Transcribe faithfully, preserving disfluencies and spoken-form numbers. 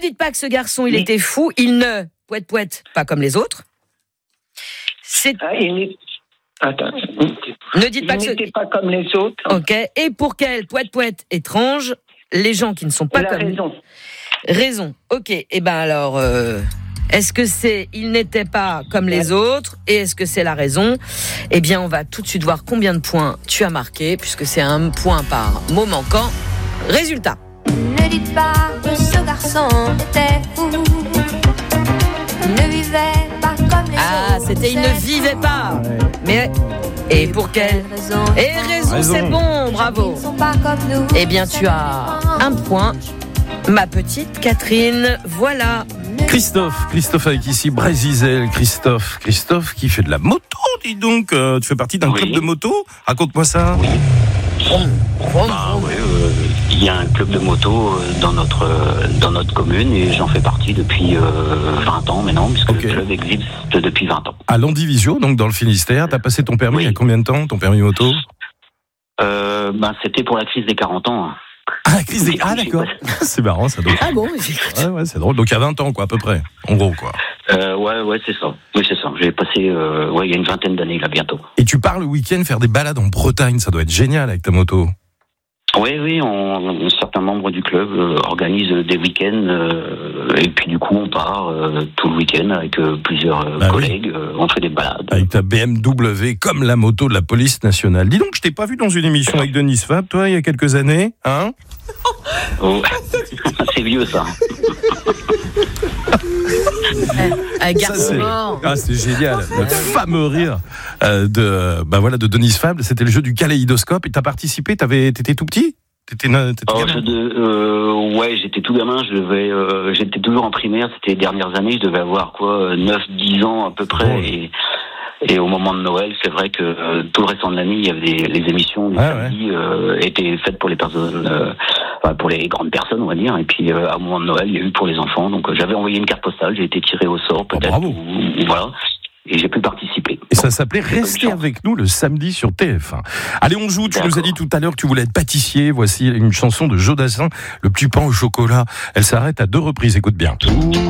dites pas que ce garçon, il Oui. était fou. Il ne pouette pouette pas comme les autres. C'est... Ah, il n'est- Attends. Ne dites Il pas que ce... n'était pas comme les autres. Ok. Et pour quelle pouette pouette étrange, les gens qui ne sont pas Il a comme... raison. Raison. Ok. Eh ben alors, euh, est-ce que c'est il n'était pas comme les autres et est-ce que c'est la raison? Eh bien, on va tout de suite voir combien de points tu as marqué puisque c'est un point par mot manquant. Résultat. Ne dites pas que ce garçon était fou. Il ne vivait pas comme les Ah, autres. c'était il ne vivait pas. Mais et pour quelle raison? Et raison, Raison. c'est bon, bravo. Ils ne sont pas comme nous. Eh bien, tu as un point, ma petite Catherine. Voilà. Christophe, Christophe avec ici Brézizel, Christophe, Christophe qui fait de la moto, dis donc. Euh, tu fais partie d'un Oui. club de moto? Raconte-moi ça. Oui. Vroom, vroom, Bah, vroom. ouais, euh, il y a un club de moto euh, dans notre euh, dans notre commune et j'en fais partie depuis euh, vingt ans maintenant puisque Ok. le club existe depuis vingt ans. À Landivisio, donc dans le Finistère, t'as passé ton permis Oui. il y a combien de temps, ton permis moto? Euh, ben c'était pour la crise des quarante ans. hein. Ah, la crise des... Ah, d'accord. C'est marrant, ça doit. Ah bon, j'écoute. Ouais, ouais, c'est drôle. Donc il y a vingt ans, quoi, à peu près. En gros, quoi. Euh, ouais, ouais, c'est ça. Oui, c'est ça. J'ai passé, euh, ouais, il y a une vingtaine d'années là bientôt. Et tu pars le week-end faire des balades en Bretagne, ça doit être génial avec ta moto. Oui, oui, on, certains membres du club euh, organisent des week-ends euh, et puis du coup on part euh, tout le week-end avec euh, plusieurs euh, Bah oui. collègues. euh, on fait des balades. Avec ta B M W comme la moto de la police nationale. Dis donc, je t'ai pas vu dans une émission avec Denis Fab, toi, il y a quelques années, hein? Oh. C'est vieux ça. Un Ça, garçon c'est... mort. Ah, c'est génial. Le fameux rire euh, de, bah voilà, de Denis Fab. C'était le jeu du kaléidoscope. Et t'as participé, t'avais, t'étais tout petit? T'étais, t'étais Oh, gamin je de, euh, ouais, j'étais tout gamin, je devais, euh, j'étais toujours en primaire, c'était les dernières années, je devais avoir quoi, neuf dix ans à peu près. Oh. Et, et au moment de Noël, c'est vrai que euh, tout le restant de l'année, il y avait des, les émissions du Ah, samedi euh, étaient faites pour les personnes, euh, enfin, pour les grandes personnes, on va dire. Et puis euh, au moment de Noël, il y a eu pour les enfants. Donc euh, j'avais envoyé une carte postale, j'ai été tiré au sort peut-être. bravo. Ou, ou voilà. Et j'ai pu participer. Et ça s'appelait Restez chance. avec nous le samedi sur T F un. Allez, on joue. Tu nous as D'accord. dit tout à l'heure que tu voulais être pâtissier. Voici une chanson de Joe Dassin, Le petit pain au chocolat. Elle s'arrête à deux reprises. Écoute bien.